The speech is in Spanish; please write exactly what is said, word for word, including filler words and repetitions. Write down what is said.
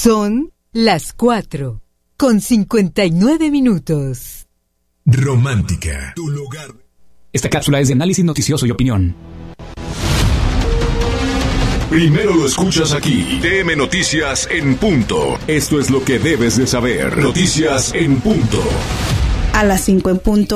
Son las cuatro, con cincuenta y nueve minutos. Romántica, tu lugar. Esta cápsula es de análisis noticioso y opinión. Primero lo escuchas aquí. T M Noticias en punto. Esto es lo que debes de saber. Noticias en punto. A las cinco en punto.